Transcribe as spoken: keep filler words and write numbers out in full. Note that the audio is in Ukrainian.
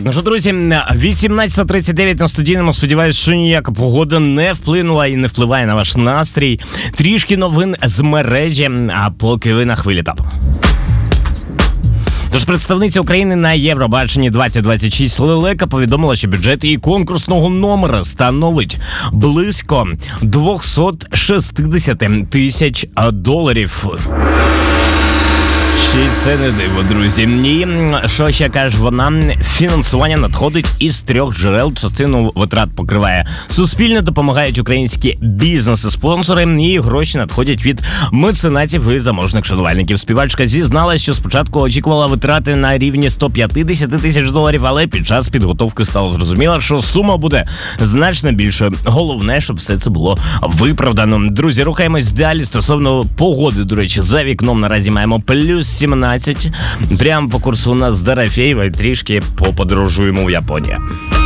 Ну що, друзі, вісімнадцята тридцять дев'ять на студійному. Сподіваюсь, що ніяка погода не вплинула і не впливає на ваш настрій. Трішки новин з мережі, а поки ви на хвилі тапу. Тож представниця України на Євробаченні двадцять двадцять шість Лелека повідомила, що бюджет її конкурсного номера становить близько двісті шістдесят тисяч доларів. Ще й це не диво, друзі. І що ще каже вона, фінансування надходить із трьох джерел. Частину витрат покриває суспільне, допомагають українські бізнеси-спонсори, і гроші надходять від меценатів і заможних шанувальників. Співачка зізналась, що спочатку очікувала витрати на рівні сто п'ятдесят тисяч доларів, але під час підготовки стало зрозуміло, що сума буде значно більшою. Головне, щоб все це було виправдано. Друзі, рухаємось далі. Стосовно погоди, до речі, за вікном наразі маємо плюс сімнадцять. Прямо по курсу у нас з Дорофєєва, трішки поподорожуємо в Японію.